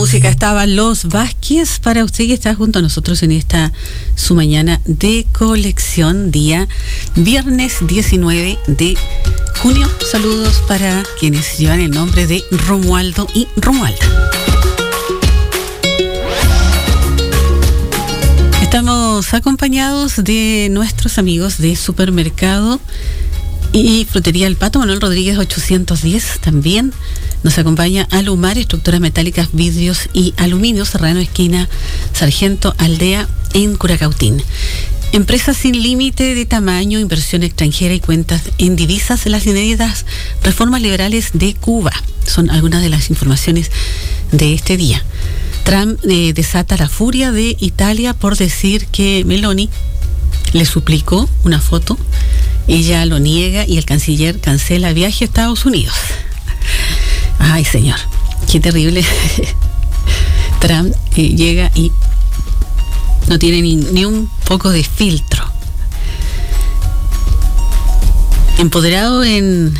música estaba Los Vázquez para usted que está junto a nosotros en esta su mañana de colección, día viernes 19 de junio. Saludos para quienes llevan el nombre de Romualdo y Romualda. Estamos acompañados de nuestros amigos de Supermercado y Frutería El Pato, Manuel Rodríguez 810. También nos acompaña Alumar, estructuras metálicas, vidrios y aluminio, Serrano esquina Sargento Aldea en Curacautín. Empresa sin límite de tamaño, inversión extranjera y cuentas en divisas, las inéditas reformas liberales de Cuba. Son algunas de las informaciones de este día. Trump desata la furia de Italia por decir que Meloni le suplicó una foto. Ella lo niega y el canciller cancela viaje a Estados Unidos. Ay, señor, qué terrible. Trump llega y no tiene ni un poco de filtro. Empoderado en